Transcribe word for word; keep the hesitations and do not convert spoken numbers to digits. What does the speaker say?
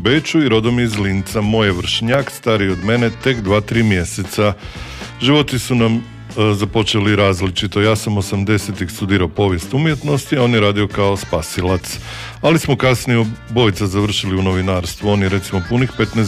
Beču i rodom iz Linca. Moj je vršnjak, stariji od mene, tek dva, tri mjeseca. Životi su nam e, započeli različito. Ja sam osamdesetih studirao povijest umjetnosti, a on je radio kao spasilac. Ali smo kasnije obojica završili u novinarstvu. On je recimo punih petnaest